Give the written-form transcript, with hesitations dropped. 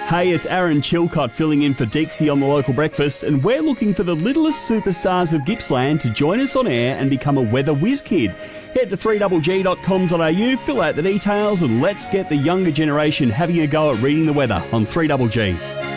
Hey, it's Aaron Chilcott filling in for Dixie on The Local Breakfast, and we're looking for the littlest superstars of Gippsland to join us on air and become a weather whiz kid. Head to 3GG.com.au, fill out the details, and let's get the younger generation having a go at reading the weather on 3GG.